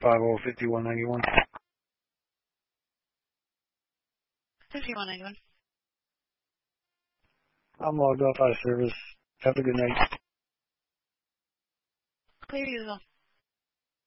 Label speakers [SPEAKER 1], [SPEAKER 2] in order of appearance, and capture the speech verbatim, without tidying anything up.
[SPEAKER 1] five oh fifty-one ninety-one.
[SPEAKER 2] fifty-one ninety-one.
[SPEAKER 1] I'm logged off out of service. Have a good night.
[SPEAKER 2] Clear you as well.